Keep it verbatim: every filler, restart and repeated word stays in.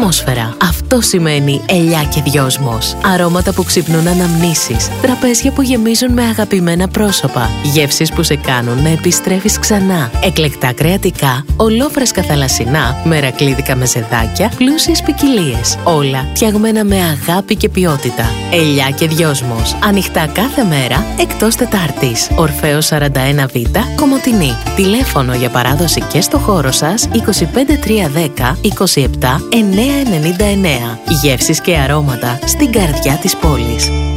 ατμόσφαιρα. Αυτό σημαίνει Ελιά και Δυόσμος. Αρώματα που ξυπνούν αναμνήσεις. Τραπέζια που γεμίζουν με αγαπημένα πρόσωπα. Γεύσεις που σε κάνουν να επιστρέφεις ξανά. Εκλεκτά κρεατικά, ολόφρεσκα θαλασσινά, μερακλίδικα μεζεδάκια, πλούσιες ποικιλίες. Όλα φτιαγμένα με αγάπη και ποιότητα. Ελιά και Δυόσμος. Ανοιχτά κάθε μέρα εκτός Τετάρτης. Ορφέως σαράντα ένα Β, Κομοτηνή. Τηλέφωνο για παράδοση και στο χώρο σας είκοσι πέντε τρία δέκα είκοσι επτά εννιακόσια ενενήντα εννέα. Γεύσεις και αρώματα στην καρδιά της πόλης.